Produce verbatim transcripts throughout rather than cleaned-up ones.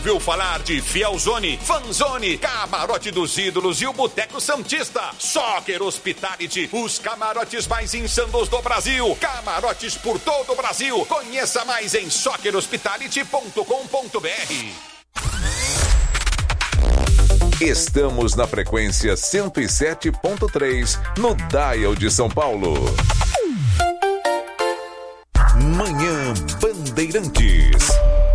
ouviu falar de Fielzone, Fanzone, Camarote dos Ídolos e o Boteco Santista? Soccer Hospitality, os camarotes mais insanos do Brasil. Camarotes por todo o Brasil. Conheça mais em soccer hospitality ponto com ponto b r. Estamos na frequência cento e sete ponto três no Dial de São Paulo. Manhã Bandeirantes.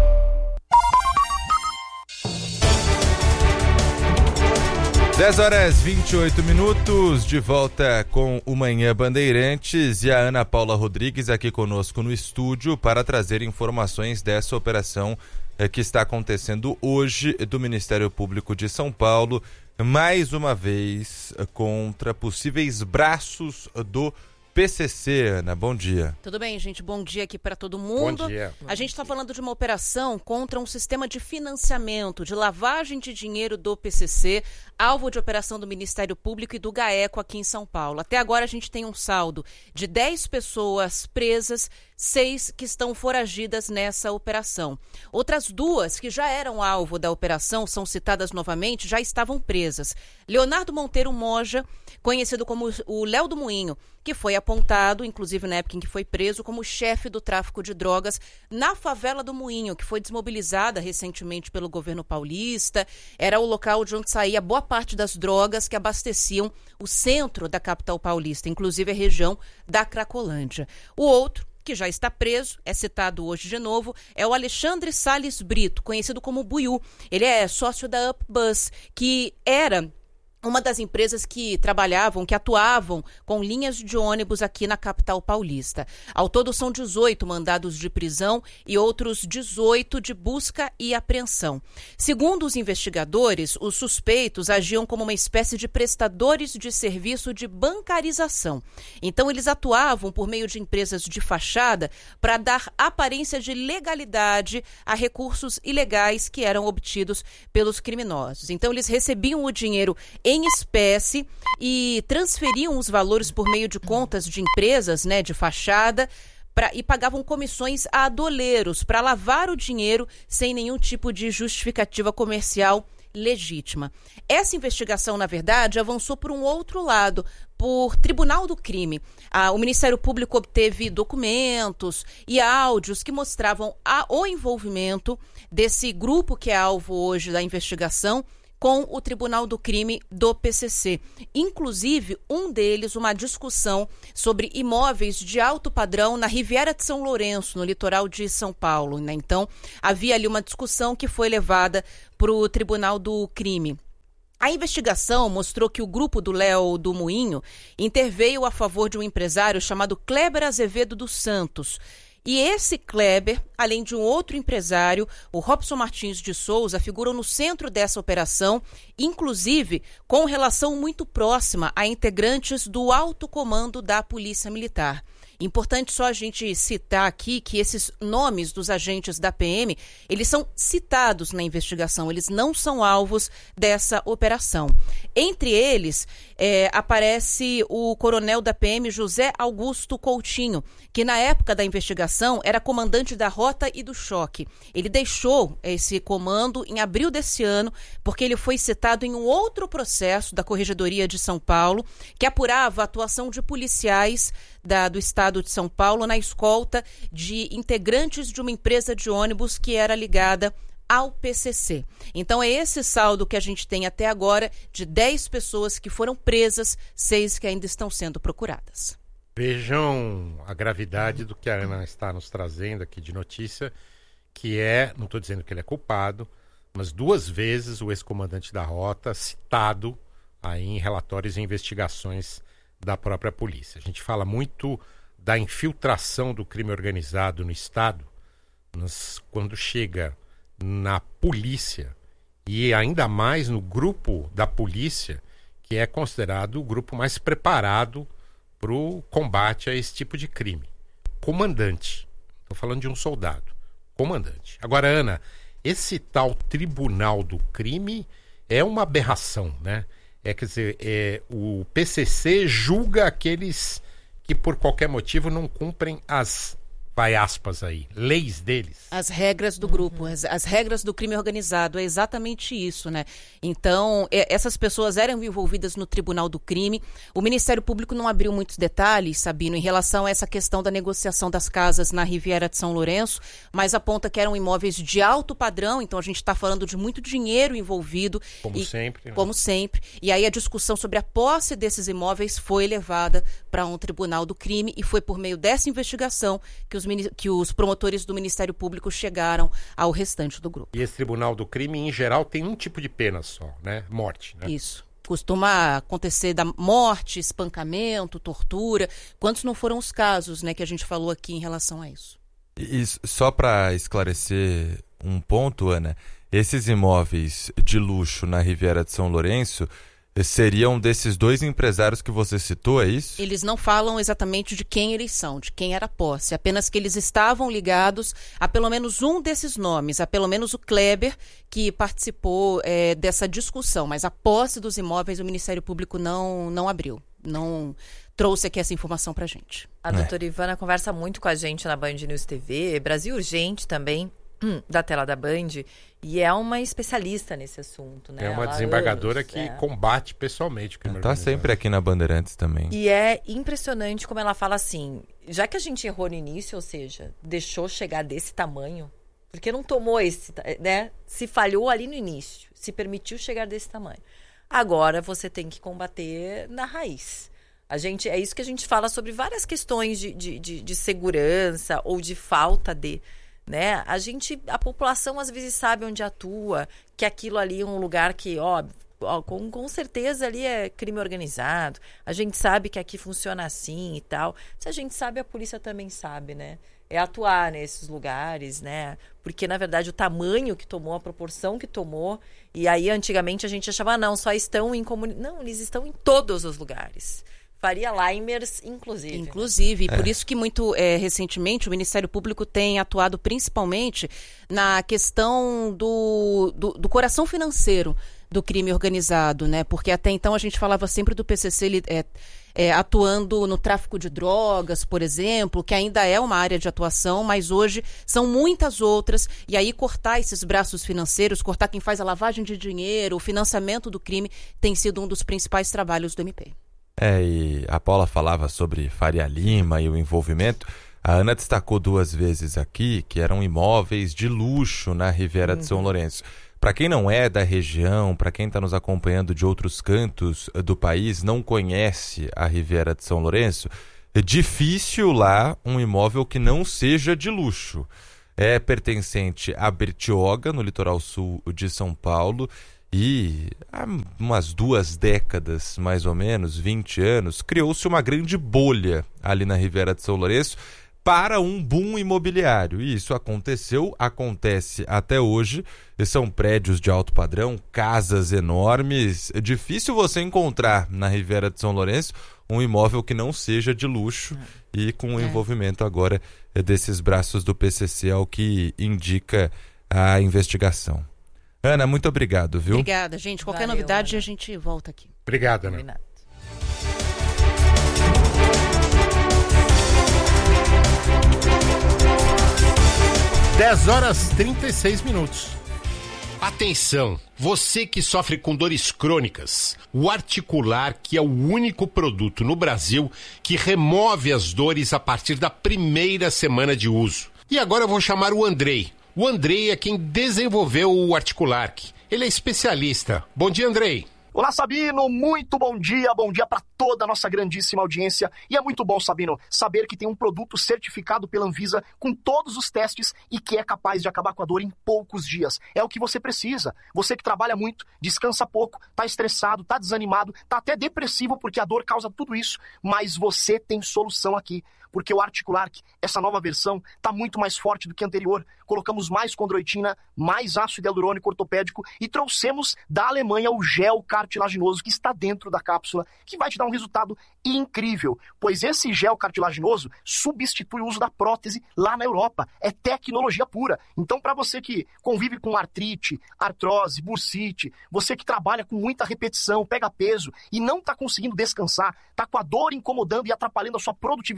dez horas e vinte e oito minutos, de volta com o Manhã Bandeirantes e a Ana Paula Rodrigues aqui conosco no estúdio para trazer informações dessa operação eh, que está acontecendo hoje do Ministério Público de São Paulo, mais uma vez eh, contra possíveis braços do P C C. Ana, bom dia. Tudo bem, gente? Bom dia aqui para todo mundo. Bom dia. A gente está falando de uma operação contra um sistema de financiamento, de lavagem de dinheiro do P C C, alvo de operação do Ministério Público e do GAECO aqui em São Paulo. Até agora a gente tem um saldo de dez pessoas presas, seis que estão foragidas nessa operação. Outras duas que já eram alvo da operação, são citadas novamente, já estavam presas. Leonardo Monteiro Moja, conhecido como o Léo do Moinho, que foi apontado, inclusive na época em que foi preso, como chefe do tráfico de drogas na favela do Moinho, que foi desmobilizada recentemente pelo governo paulista. Era o local de onde saía boa parte das drogas que abasteciam o centro da capital paulista, inclusive a região da Cracolândia. O outro, que já está preso, é citado hoje de novo, é o Alexandre Salles Brito, conhecido como Buiú. Ele é sócio da UpBus, que era uma das empresas que trabalhavam, que atuavam com linhas de ônibus aqui na capital paulista. Ao todo são dezoito mandados de prisão e outros dezoito de busca e apreensão. Segundo os investigadores, os suspeitos agiam como uma espécie de prestadores de serviço de bancarização. Então, eles atuavam por meio de empresas de fachada para dar aparência de legalidade a recursos ilegais que eram obtidos pelos criminosos. Então, eles recebiam o dinheiro em em espécie e transferiam os valores por meio de contas de empresas, né, de fachada, pra, e pagavam comissões a doleiros para lavar o dinheiro sem nenhum tipo de justificativa comercial legítima. Essa investigação, na verdade, avançou por um outro lado, por Tribunal do Crime. Ah, o Ministério Público obteve documentos e áudios que mostravam a, o envolvimento desse grupo que é alvo hoje da investigação com o Tribunal do Crime do P C C. Inclusive, um deles, uma discussão sobre imóveis de alto padrão na Riviera de São Lourenço, no litoral de São Paulo, né? Então, havia ali uma discussão que foi levada para o Tribunal do Crime. A investigação mostrou que o grupo do Léo do Moinho interveio a favor de um empresário chamado Kleber Azevedo dos Santos. E esse Kleber, além de um outro empresário, o Robson Martins de Souza, figuram no centro dessa operação, inclusive com relação muito próxima a integrantes do alto comando da Polícia Militar. Importante só a gente citar aqui que esses nomes dos agentes da P M, eles são citados na investigação, eles não são alvos dessa operação. Entre eles, é, aparece o coronel da P M, José Augusto Coutinho, que na época da investigação era comandante da Rota e do Choque. Ele deixou esse comando em abril desse ano, porque ele foi citado em um outro processo da Corregedoria de São Paulo, que apurava a atuação de policiais da, do estado de São Paulo na escolta de integrantes de uma empresa de ônibus que era ligada ao P C C. Então é esse saldo que a gente tem até agora de dez pessoas que foram presas, seis que ainda estão sendo procuradas. Vejam a gravidade do que a Ana está nos trazendo aqui de notícia, que é, não estou dizendo que ele é culpado, mas duas vezes o ex-comandante da Rota citado aí em relatórios e investigações da própria polícia. A gente fala muito da infiltração do crime organizado no Estado, mas quando chega na polícia e ainda mais no grupo da polícia, que é considerado o grupo mais preparado para o combate a esse tipo de crime. Comandante. Estou falando de um soldado. Comandante. Agora, Ana, esse tal tribunal do crime é uma aberração, né? É, quer dizer, é, o P C C julga aqueles que por qualquer motivo não cumprem as vai aspas aí, leis deles? As regras do grupo, as, as regras do crime organizado, é exatamente isso, né? Então, é, essas pessoas eram envolvidas no tribunal do crime. O Ministério Público não abriu muitos detalhes, Sabino, em relação a essa questão da negociação das casas na Riviera de São Lourenço, mas aponta que eram imóveis de alto padrão, então a gente está falando de muito dinheiro envolvido. Como e, sempre. Né? Como sempre. E aí a discussão sobre a posse desses imóveis foi levada para um tribunal do crime e foi por meio dessa investigação que os, que os promotores do Ministério Público chegaram ao restante do grupo. E esse tribunal do crime, em geral, tem um tipo de pena só, né? Morte, né? Isso. Costuma acontecer da morte, espancamento, tortura. Quantos não foram os casos, né, que a gente falou aqui em relação a isso? E só para esclarecer um ponto, Ana, esses imóveis de luxo na Riviera de São Lourenço seriam desses dois empresários que você citou, é isso? Eles não falam exatamente de quem eles são, de quem era a posse, apenas que eles estavam ligados a pelo menos um desses nomes, a pelo menos o Kleber, que participou é, dessa discussão, mas a posse dos imóveis o Ministério Público não, não abriu, não trouxe aqui essa informação pra gente. A é. doutora Ivana conversa muito com a gente na Band News T V, Brasil Urgente também, da tela da Band, e é uma especialista nesse assunto, né? É uma Ela desembargadora anos, que é. combate pessoalmente. Está sempre aqui na Bandeirantes também. E é impressionante como ela fala assim, já que a gente errou no início, ou seja, deixou chegar desse tamanho, porque não tomou esse, né? Se falhou ali no início, se permitiu chegar desse tamanho. Agora você tem que combater na raiz. A gente, é isso que a gente fala sobre várias questões de, de, de, de segurança ou de falta de... Né? A gente, a população às vezes sabe onde atua, que aquilo ali é um lugar que, ó, ó com, com certeza ali é crime organizado. A gente sabe que aqui funciona assim e tal. Se a gente sabe, a polícia também sabe, né? É atuar nesses lugares, né? Porque, na verdade, o tamanho que tomou, a proporção que tomou, e aí antigamente a gente achava, ah, não, só estão em comunidade. Não, eles estão em todos os lugares. Faria Limers, inclusive. Inclusive, né? Por é. isso que muito é, recentemente o Ministério Público tem atuado principalmente na questão do, do, do coração financeiro do crime organizado, né? Porque até então a gente falava sempre do P C C é, é, atuando no tráfico de drogas, por exemplo, que ainda é uma área de atuação, mas hoje são muitas outras, e aí cortar esses braços financeiros, cortar quem faz a lavagem de dinheiro, o financiamento do crime, tem sido um dos principais trabalhos do M P. É, e a Paula falava sobre Faria Lima e o envolvimento. A Ana destacou duas vezes aqui que eram imóveis de luxo na Riviera uhum. de São Lourenço. Para quem não é da região, para quem está nos acompanhando de outros cantos do país, não conhece a Riviera de São Lourenço, é difícil lá um imóvel que não seja de luxo. É pertencente a Bertioga, no litoral sul de São Paulo. E há umas duas décadas, mais ou menos, vinte anos, criou-se uma grande bolha ali na Riviera de São Lourenço para um boom imobiliário. E isso aconteceu, acontece até hoje. E são prédios de alto padrão, casas enormes. É difícil você encontrar na Riviera de São Lourenço um imóvel que não seja de luxo e com o é. envolvimento agora desses braços do P C C, ao que indica a investigação. Ana, muito obrigado, viu? Obrigada, gente. Qualquer Valeu, novidade, Ana. A gente volta aqui. Obrigado, Ana. Combinado. dez horas e trinta e seis minutos. Atenção, você que sofre com dores crônicas, o Articular, que é o único produto no Brasil que remove as dores a partir da primeira semana de uso. E agora eu vou chamar o Andrei. O Andrei é quem desenvolveu o Articular. Ele é especialista. Bom dia, Andrei. Olá, Sabino, muito bom dia, bom dia para toda a nossa grandíssima audiência. E é muito bom, Sabino, saber que tem um produto certificado pela Anvisa com todos os testes e que é capaz de acabar com a dor em poucos dias. É o que você precisa. Você que trabalha muito, descansa pouco, tá estressado, tá desanimado, tá até depressivo porque a dor causa tudo isso, mas você tem solução aqui. Porque o Articular, essa nova versão, está muito mais forte do que a anterior. Colocamos mais condroitina, mais ácido hialurônico ortopédico e trouxemos da Alemanha o gel cartilaginoso que está dentro da cápsula, que vai te dar um resultado incrível, pois esse gel cartilaginoso substitui o uso da prótese lá na Europa. É tecnologia pura. Então, para você que convive com artrite, artrose, bursite, você que trabalha com muita repetição, pega peso e não está conseguindo descansar, está com a dor incomodando e atrapalhando a sua produtividade,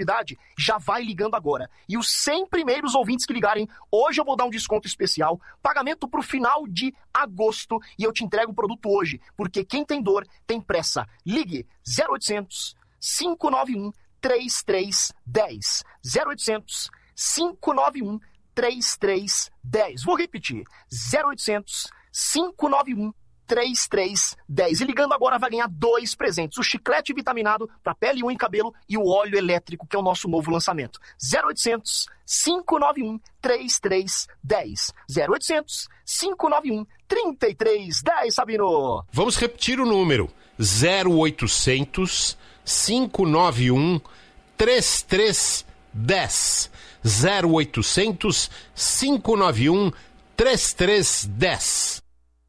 já vai ligando agora. E os cem primeiros ouvintes que ligarem, hoje eu vou dar um desconto especial, pagamento pro final de agosto, e eu te entrego o produto hoje, porque quem tem dor tem pressa. Ligue zero oitocentos, cinco nove um, três três um zero. zero oitocentos, cinco nove um, três três um zero. Vou repetir. zero oitocentos, cinco nove um, três três um zero. E ligando agora vai ganhar dois presentes. O chiclete vitaminado para pele, unha e cabelo e o óleo elétrico, que é o nosso novo lançamento. zero oitocentos, cinco nove um, três três um zero. zero oitocentos, cinco nove um, três três um zero, Sabino. Vamos repetir o número. zero oitocentos, cinco nove um, três três um zero. zero oitocentos, cinco nove um, três três um zero.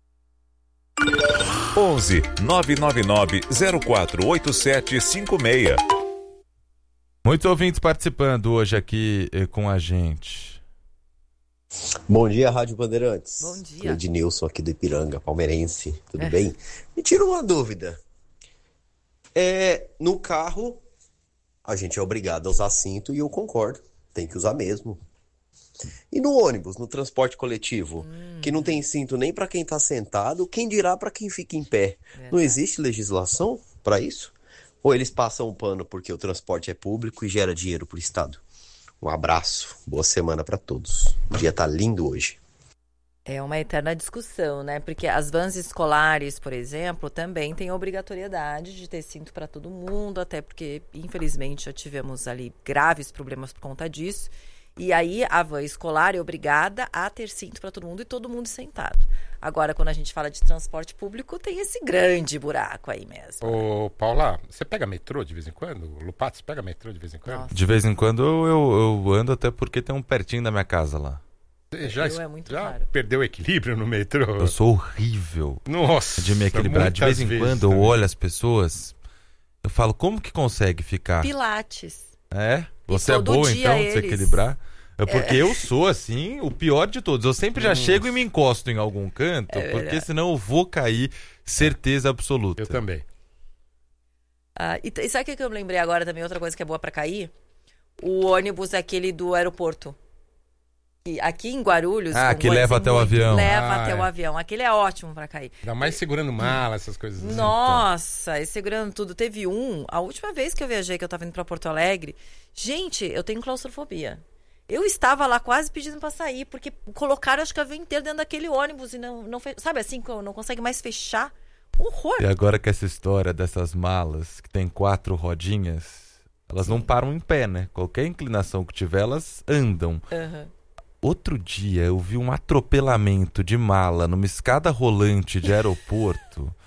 onze, nove nove nove, zero quatro oito sete cinco seis. Muitos ouvintes participando hoje aqui eh, com a gente. Bom dia, Rádio Bandeirantes. Bom dia. Ednilson aqui do Ipiranga, palmeirense. Tudo é. bem? Me tira uma dúvida. É, no carro, a gente é obrigado a usar cinto e eu concordo. Tem que usar mesmo. E no ônibus, no transporte coletivo, hum. que não tem cinto nem para quem está sentado, quem dirá para quem fica em pé? Verdade. Não existe legislação para isso? Ou eles passam um pano porque o transporte é público e gera dinheiro para o Estado? Um abraço, boa semana para todos. O dia tá lindo hoje. É uma eterna discussão, né? Porque as vans escolares, por exemplo, também têm obrigatoriedade de ter cinto para todo mundo, até porque, infelizmente, já tivemos ali graves problemas por conta disso. E aí a van escolar é obrigada a ter cinto para todo mundo e todo mundo sentado. Agora, quando a gente fala de transporte público, tem esse grande buraco aí mesmo. Ô, Paula, você pega metrô de vez em quando? Lupato, você pega metrô de vez em quando? Nossa. De vez em quando eu, eu ando, até porque tem um pertinho da minha casa lá. Você já, é muito já raro. perdeu o equilíbrio no metrô? Eu sou horrível. Nossa, de me equilibrar. De vez em vezes quando eu também. olho as pessoas, eu falo, como que consegue ficar? Pilates. É? Você é todo boa dia então de eles- se equilibrar? É porque É. eu sou, assim, o pior de todos. Eu sempre já Hum. chego e me encosto em algum canto, É porque verdade. senão eu vou cair, certeza absoluta. Eu também. Ah, e, e sabe o que que eu lembrei agora também? Outra coisa que é boa pra cair? O ônibus aquele do aeroporto. E aqui em Guarulhos... Ah, como que vai leva ser até o muito- avião. Leva Ah, até é. o avião. Aquele é ótimo pra cair. Ainda mais segurando mala, essas coisas assim. Nossa, e segurando tudo. Teve um, a última vez que eu viajei, que eu tava indo pra Porto Alegre, gente, eu tenho claustrofobia. Eu estava lá quase pedindo pra sair, porque colocaram acho que o avião inteiro dentro daquele ônibus e não, não fe... sabe assim, que não consegue mais fechar. Horror. E agora que essa história dessas malas que tem quatro rodinhas, elas não param em pé, né? Qualquer inclinação que tiver, elas andam. Aham. Outro dia eu vi um atropelamento de mala numa escada rolante de aeroporto.